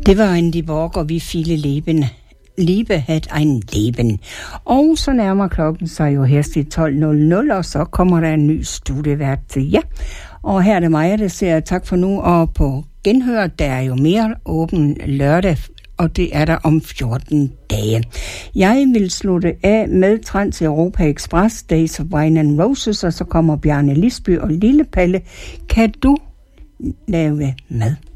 Det var en Borg, og vi viele Leben. Liebe hat ein Leben. Og så nærmer klokken sig jo her til 12.00, og så kommer der en ny studievært til jer. Og her er det mig, der siger tak for nu, og på genhør, der er jo mere åben lørdag, og det er der om 14 dage. Jeg vil slutte af med Trans-Europa Express, Days of Wine and Roses, og så kommer Bjarne Lisby og Lille Palle. Kan du lave mad?